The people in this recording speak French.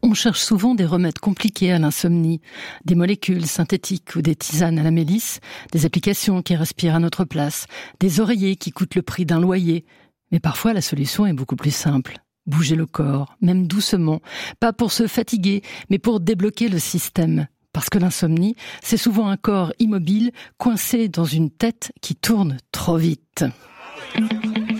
On cherche souvent des remèdes compliqués à l'insomnie, des molécules synthétiques ou des tisanes à la mélisse, des applications qui respirent à notre place, des oreillers qui coûtent le prix d'un loyer. Mais parfois la solution est beaucoup plus simple. Bouger le corps, même doucement, pas pour se fatiguer, mais pour débloquer le système. Parce que l'insomnie, c'est souvent un corps immobile, coincé dans une tête qui tourne trop vite.